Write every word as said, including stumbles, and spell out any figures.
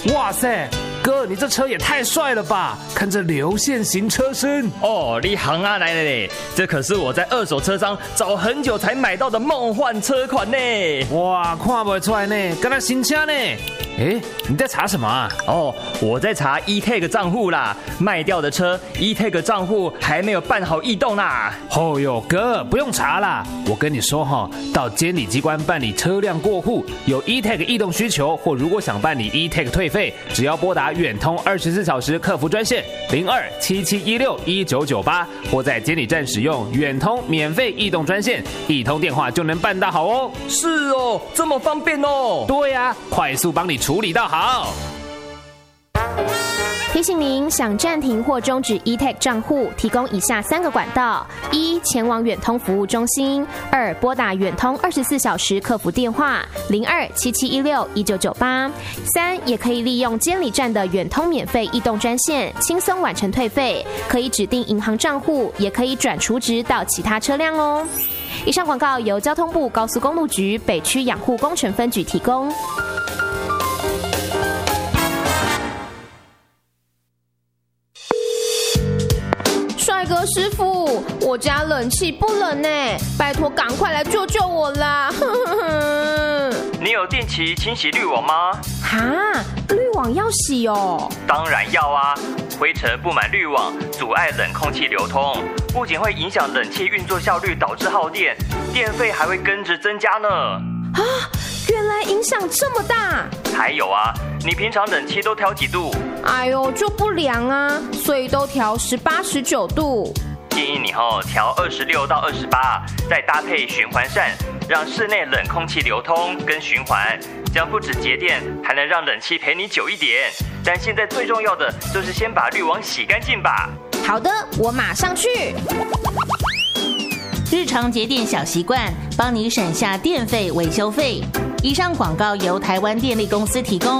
哇塞，哥，你这车也太帅了吧！看这流线型车身。 哦，你行啊来了嘞！这可是我在二手车商找很久才买到的梦幻车款呢。 哇，看不出来呢，跟他新车呢。哎，你在查什么啊？ 哦，我在查 E-Tag 账户啦，卖掉的车 E-Tag 账户还没有办好异动啦。 哦哟，哥，不用查啦，我跟你说哈，到监理机关办理车辆过户，有 E-Tag 异动需求，或如果想办理 E-Tag 退费，只要拨打远通二十四小时客服专线零二七七一六一九九八，或在监理站使用远通免费异动专线，一通电话就能办到好哦。 是哦，这么方便哦。 对呀、啊，快速帮你处理到好。 提醒您，想暂停或终止 E-Tag 账户，提供以下三个管道：一、前往远通服务中心；二、拨打远通二十四小时客服电话零二七七一六一九九八；三、也可以利用监理站的远通免费异动专线，轻松完成退费，可以指定银行账户，也可以转储值到其他车辆哦。以上广告由交通部高速公路局北区养护工程分局提供。帅哥师傅，我家冷气不冷呢，拜托赶快来救救我啦！ 你有定期清洗滤网吗？ 哈，滤网要洗哦？ 当然要啊，灰尘布满滤网，阻碍冷空气流通，不仅会影响冷气运作效率，导致耗电，电费还会跟着增加呢。 啊，原来影响这么大！ 还有啊，你平常冷气都调几度？ 哎呦，就不良啊，所以都调十八、十九度。 建议你后调二十六到二十八，再搭配循环扇，让室内冷空气流通跟循环，这样不止节电，还能让冷气陪你久一点。但现在最重要的就是先把滤网洗干净吧。 好的，我马上去。 日常节电小习惯，帮你省下电费、维修费。以上广告由台湾电力公司提供。